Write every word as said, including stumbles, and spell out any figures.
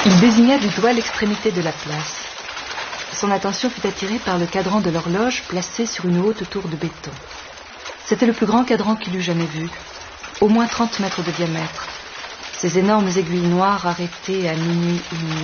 Il désigna du doigt l'extrémité de la place. Son attention fut attirée par le cadran de l'horloge placé sur une haute tour de béton. C'était le plus grand cadran qu'il eût jamais vu, au moins trente mètres de diamètre. Ces énormes aiguilles noires arrêtées à minuit et minuit.